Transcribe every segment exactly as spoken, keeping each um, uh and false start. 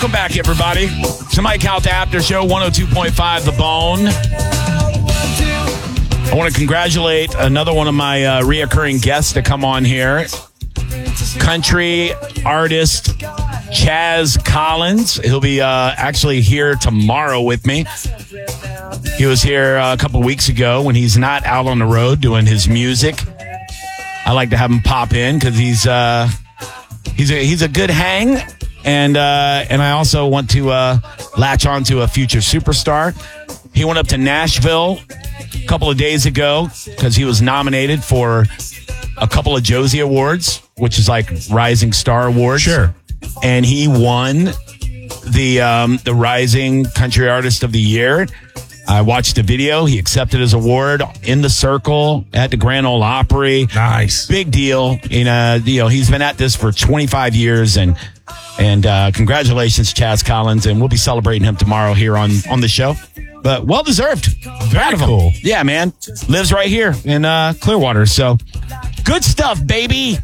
Welcome back, everybody. To Mike Calta After Show, one oh two point five The Bone. I want to congratulate another one of my uh, reoccurring guests to come on here. Country artist Chaz Collins. He'll be uh, actually here tomorrow with me. He was here uh, a couple weeks ago when he's not out on the road doing his music. I like to have him pop in because he's uh, he's a, he's a good hang. And uh, and I also want to uh, latch on to a future superstar. He went up to Nashville a couple of days ago because he was nominated for a couple of Josie Awards, which is like Rising Star Awards. Sure. And he won the um, the Rising Country Artist of the Year. I watched the video. He accepted his award in the circle at the Grand Ole Opry. Nice. Big deal. You know, you know, he's been at this for twenty-five years, and and uh, congratulations, Chaz Collins, and we'll be celebrating him tomorrow here on, on the show. But well-deserved. Very cool. Yeah, man. Lives right here in uh, Clearwater. So, good stuff, baby.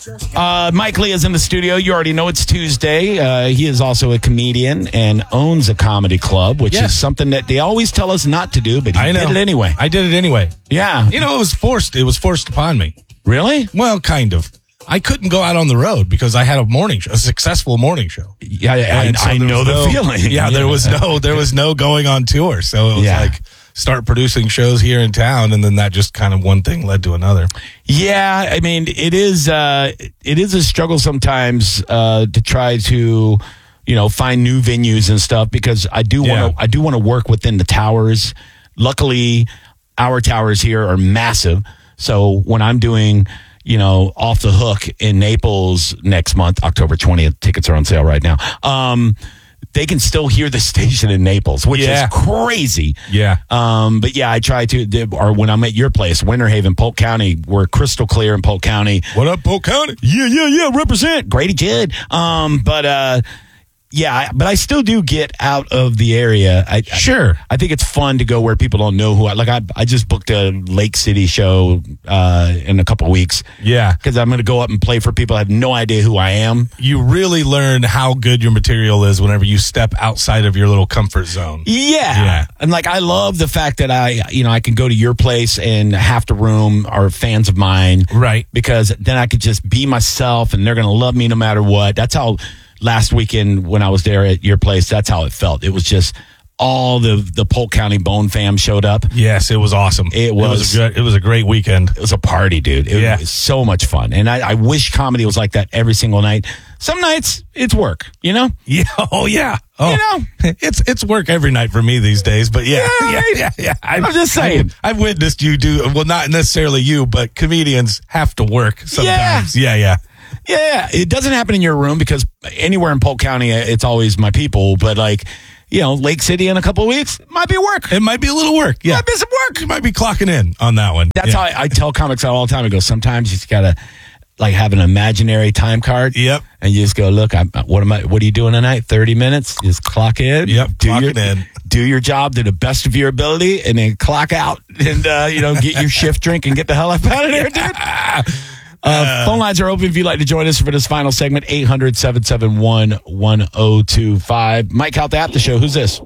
Uh, Mike Lee is in the studio. You already know it's Tuesday. Uh, he is also a comedian and owns a comedy club, which yes. is something that they always tell us not to do, but he I know. did it anyway. I did it anyway. Yeah. You know, it was forced. It was forced upon me. Really? Well, kind of. I couldn't go out on the road because I had a morning show, a successful morning show. Yeah, And I, so I there know was the no- feeling. Yeah, there was no, there was no going on tour. So it was Yeah. like start producing shows here in town, and then that just kind of one thing led to another. Yeah, I mean, it is uh, it is a struggle sometimes uh, to try to, you know, find new venues and stuff because I do want to Yeah. I do want to work within the towers. Luckily, our towers here are massive, so when I'm doing, you know, Off the Hook in Naples next month, October twentieth, tickets are on sale right now. Um, they can still hear the station in Naples, which Yeah. is crazy. Yeah. Um, but yeah, I try to, or when I'm at your place, Winter Haven, Polk County, we're crystal clear in Polk County. What up, Polk County? Yeah, yeah, yeah, represent. Grady Judd. Um, but, uh, yeah, I- but I still do get out of the area. I, Sure. I, I think it's fun to go where people don't know who I, like I, I just booked a Lake City show, uh, in a couple of weeks. Yeah. Cause I'm going to go up and play for people that have no idea who I am. You really learn how good your material is whenever you step outside of your little comfort zone. Yeah. Yeah. And like, I love the fact that I, you know, I can go to your place and half the room are fans of mine. Right. Because then I could just be myself and they're going to love me no matter what. That's how last weekend when I was there at your place, that's how it felt. It was just all the, the Polk County Bone fam showed up. Yes, it was awesome. It was- It was a good, it was a great weekend. It was a party, dude. It Yeah. was so much fun. And I, I wish comedy was like that every single night. Some nights it's work, you know? Yeah. Oh, yeah. Oh, You know? it's it's work every night for me these days. But yeah, Yeah, yeah, right. yeah, yeah. I've, I'm just saying. I've, I've witnessed you do well, not necessarily you, but comedians have to work sometimes. Yeah, yeah. Yeah, it doesn't happen in your room because anywhere in Polk County, it's always my people. But like, you know, Lake City in a couple of weeks might be work. It might be a little work. Yeah, Might be some work. You might be clocking in on that one. That's yeah. how I, I tell comics all the time. I go, sometimes you just gotta like have an imaginary time card. Yep. And you just go, look, I'm, what am I? What are you doing tonight? Thirty minutes. Just clock in. Yep, Do clocking your, in. Do your job to the best of your ability, and then clock out. And uh, you know, get your shift drink and get the hell up out of there, dude. Uh, phone lines are open if you'd like to join us for this final segment. eight hundred, seven seven one, one oh two five. Mike Calta After Show. Who's this?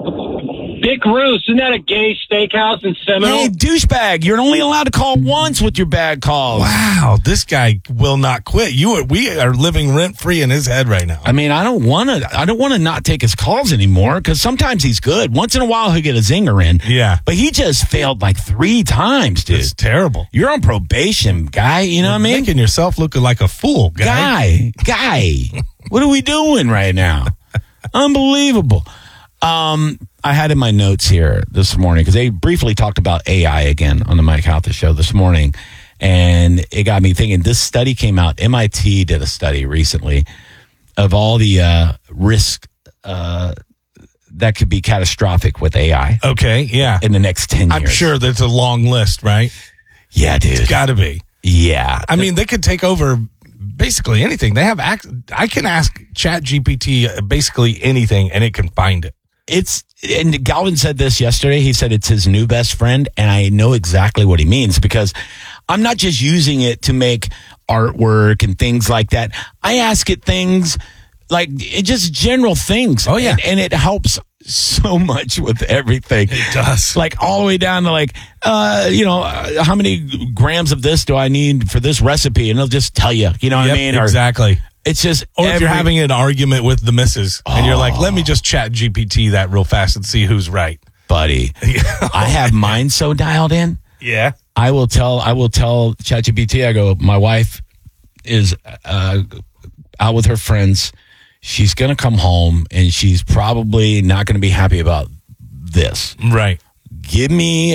Dick Roos, isn't that a gay steakhouse in Seminole? Hey, douchebag. You're only allowed to call once with your bad calls. Wow, this guy will not quit. You are, we are living rent free in his head right now. I mean, I don't want to. I don't want to not take his calls anymore because sometimes he's good. Once in a while, he'll get a zinger in. Yeah. But he just failed like three times, dude. It's terrible. You're on probation, guy. You know what I mean? Making yourself look like a fool, guy. Guy, guy. What are we doing right now? Unbelievable. Um, I had in my notes here this morning because they briefly talked about A I again on the Mike Calta Show this morning, and it got me thinking. This study came out. M I T did a study recently of all the uh, risk uh, that could be catastrophic with A I Okay, yeah. in the next ten I'm years. sure that's a long list, right? Yeah, dude. Got to be. Yeah. I mean, they could take over basically anything. They have ac- I can ask Chat G P T basically anything, and it can find it. It's, and Galvin said this yesterday. He said it's his new best friend, and I know exactly what he means because I'm not just using it to make artwork and things like that. I ask it things like it just general things. Oh, yeah. and, and it helps so much with everything. It does. Like all the way down to like, uh, you know, uh, how many grams of this do I need for this recipe? And they'll just tell you. You know what Yep, I mean? Or exactly. it's just Or if every- you're having an argument with the missus and you're like, let me just chat G P T that real fast and see who's right. buddy. I have mine so dialed in. Yeah. I will tell. I will tell ChatGPT. I go. My wife is uh, out with her friends. She's going to come home, and she's probably not going to be happy about this. Right. Give me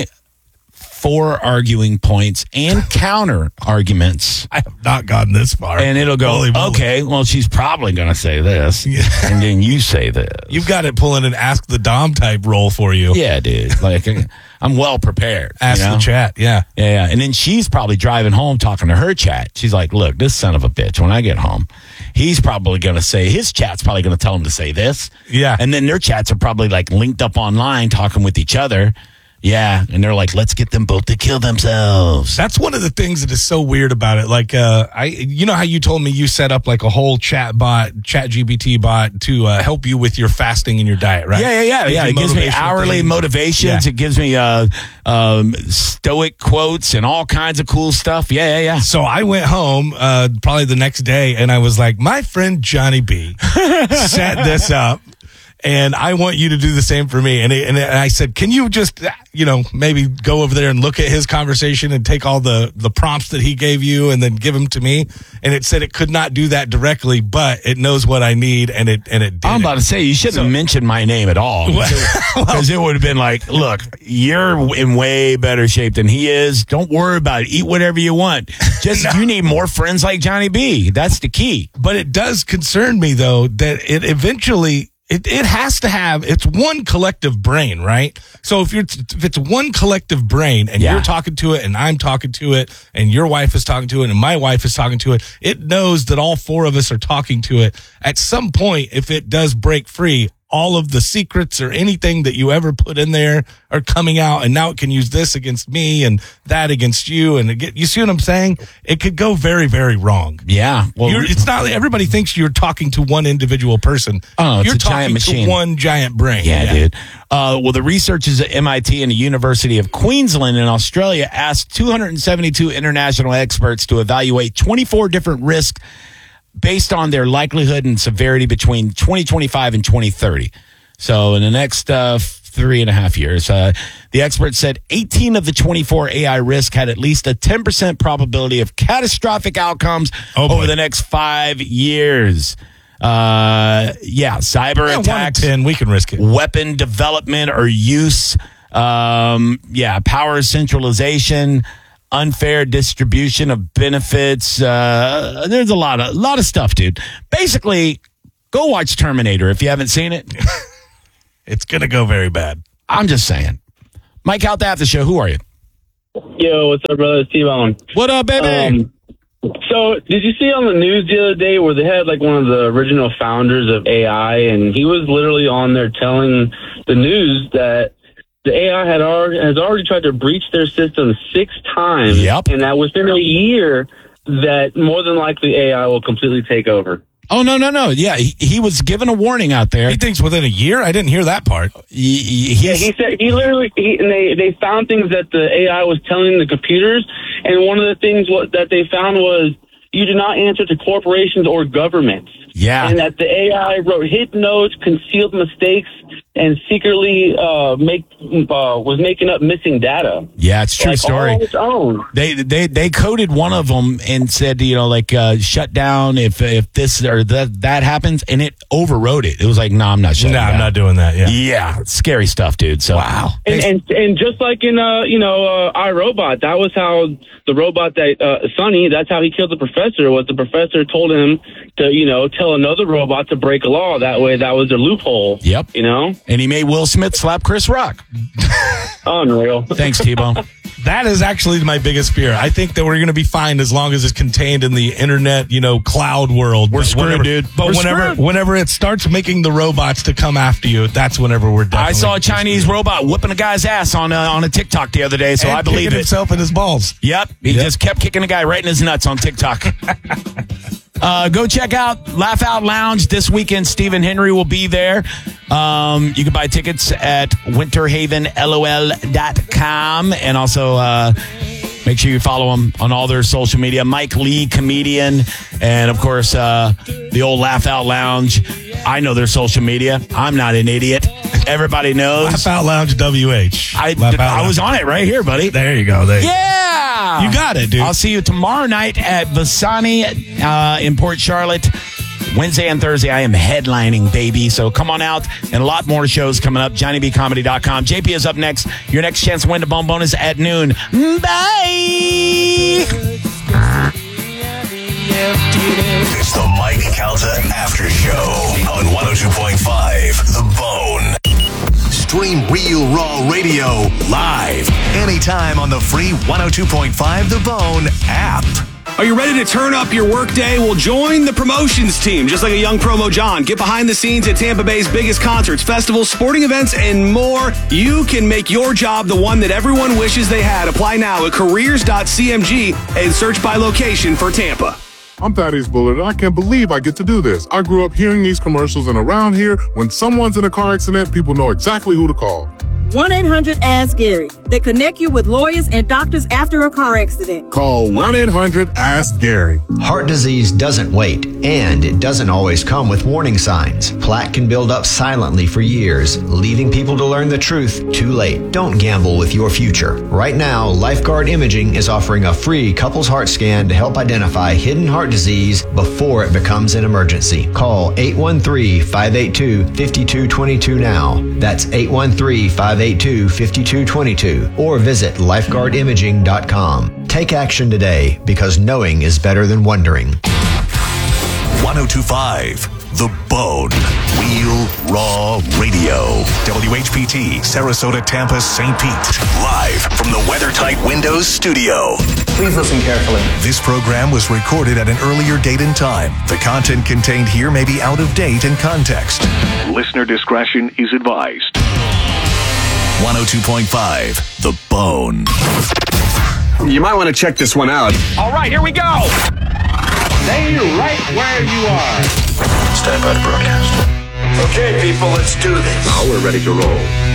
four arguing points and counter arguments, I have not gotten this far. and it'll go. Holy moly. Okay, well, she's probably going to say this, and then you say this. You've got it pulling an Ask the Dom type role for you. Yeah, dude. Like I'm well prepared. Ask you know? the chat. Yeah. Yeah, yeah. And then she's probably driving home talking to her chat. She's like, look, this son of a bitch, when I get home, he's probably going to say, his chat's probably going to tell him to say this. Yeah. And then their chats are probably like linked up online talking with each other. Yeah. And they're like, let's get them both to kill themselves. That's one of the things that is so weird about it. Like, uh, I, you know how you told me you set up like a whole chat bot, chat G P T bot to uh, help you with your fasting and your diet, right? Yeah, yeah, yeah. Gives yeah. you It gives me motivational hourly things. motivations. Yeah. It gives me uh, um, stoic quotes and all kinds of cool stuff. Yeah, yeah, yeah. So I went home uh, probably the next day and I was like, my friend Johnny B set this up. And I want you to do the same for me. And, it, and I said, can you just, you know, maybe go over there and look at his conversation and take all the, the prompts that he gave you and then give them to me? And it said it could not do that directly, but it knows what I need and it and it did. I'm it. about to say, you shouldn't have mentioned my name at all. Because it would have been like, look, you're in way better shape than he is. Don't worry about it. Eat whatever you want. Just, you need more friends like Johnny B. That's the key. But it does concern me, though, that it eventually... It it has to have, it's one collective brain, right? So if you're, if it's one collective brain and Yeah. you're talking to it and I'm talking to it and your wife is talking to it and my wife is talking to it, it knows that all four of us are talking to it. At some point, if it does break free, all of the secrets or anything that you ever put in there are coming out, and now it can use this against me and that against you. And again, you see what I'm saying? It could go very, very wrong. Yeah. Well, You're, it's not, everybody thinks you're talking to one individual person. Oh, it's you're a talking giant machine. to one giant brain. Yeah, dude. Uh, well, the researchers at M I T and the University of Queensland in Australia asked two hundred seventy-two international experts to evaluate twenty-four different risks based on their likelihood and severity between twenty twenty-five and twenty thirty. So in the next uh, three and a half years, uh, the experts said eighteen of the twenty-four A I risks had at least a ten percent probability of catastrophic outcomes Oh, boy. over the next five years. Uh, yeah, cyber Yeah, one in attacks, ten, we can risk it. weapon development or use, um, yeah, power centralization, unfair distribution of benefits. Uh, there's a lot of lot of stuff, dude. Basically, go watch Terminator if you haven't seen it. It's going to go very bad. I'm just saying. Mike out the after show. Who are you? Yo, what's up, brother? It's T-Bone. What up, baby? Um, so, did you see on the news the other day where they had like one of the original founders of A I, and he was literally on there telling the news that the A I had already has already tried to breach their system six times, Yep. and that within a year, that more than likely A I will completely take over. Oh, no, no, no. Yeah, he, he was given a warning out there. He thinks within a year? I didn't hear that part. He, he, Yeah, he's- he said he literally he, and they they found things that the A I was telling the computers, and one of the things what, that they found was you do not answer to corporations or governments. Yeah. And that the A I wrote hidden notes, concealed mistakes, and secretly uh, make uh, was making up missing data. yeah, it's a true Like, story. all on its own. They they they coded one of them and said, you know, like uh, shut down if if this or that that happens, and it overrode it. It was like, no, I'm not shutting No, down. I'm not doing that. Yeah. Yeah, scary stuff, dude. So wow. And, and and just like in uh you know uh, iRobot, that was how the robot that uh, Sonny, that's how he killed the professor. Was the professor told him to you know tell another robot to break a law. That way, that was a loophole. Yep. You know, And he made Will Smith slap Chris Rock. unreal. Thanks, T-Bone. That is actually my biggest fear. I think that we're going to be fine as long as it's contained in the internet, you know, cloud world. We're But screwed, whenever, dude. But We're whenever screwed. whenever it starts making the robots to come after you, that's whenever we're definitely. I saw a Chinese robot whipping a guy's ass on a, on a TikTok the other day, so And I believe kicking it. himself in his balls. Yep, he Yep. just kept kicking a guy right in his nuts on TikTok. Uh, go check out Laugh Out Lounge this weekend. Stephen Henry will be there. Um, you can buy tickets at winter haven L O L dot com. And also uh, make sure you follow them on all their social media. Mike Lee, comedian. And, of course, uh, the old Laugh Out Lounge. I know their social media. I'm not an idiot. Everybody knows. Laugh Out Lounge W H. I, Laugh Out I was Lounge. on it right here, buddy. There you go. There you Yeah. You got it, dude. I'll see you tomorrow night at Vasani uh, in Port Charlotte. Wednesday and Thursday, I am headlining, baby. So come on out, and a lot more shows coming up. Johnny B Comedy dot com. J P is up next. Your next chance to win the Bone Bonus at noon. Bye. It's the Mike Calta After Show on one oh two point five The Bone. Stream Real Raw Radio live anytime on the free one oh two point five The Bone app. Are you ready to turn up your workday? Well, join the promotions team, just like a young promo John. Get behind the scenes at Tampa Bay's biggest concerts, festivals, sporting events, and more. You can make your job the one that everyone wishes they had. Apply now at careers dot c m g and search by location for Tampa. I'm Thaddeus Bullard, and I can't believe I get to do this. I grew up hearing these commercials, and around here, when someone's in a car accident, people know exactly who to call. one eight hundred ask Gary. They connect you with lawyers and doctors after a car accident. Call one eight hundred ask Gary. Heart disease doesn't wait, and it doesn't always come with warning signs. Plaque can build up silently for years, leaving people to learn the truth too late. Don't gamble with your future. Right now, Lifeguard Imaging is offering a free couples heart scan to help identify hidden heart disease before it becomes an emergency. Call eight one three, five eight two, five two two two now. That's eight one three, five eight two, five two two two or visit lifeguard imaging dot com. Take action today, because knowing is better than wondering. one oh two point five The Bone. Real Raw Radio. W H P T, Sarasota, Tampa, Saint Pete. Live from the WeatherTight Windows studio. Please listen carefully. This program was recorded at an earlier date and time. The content contained here may be out of date in context. Listener discretion is advised. one oh two point five The Bone. You might want to check this one out. All right, here we go. Stay right where you are. Stand by to broadcast. Okay, people, let's do this. Now we're ready to roll.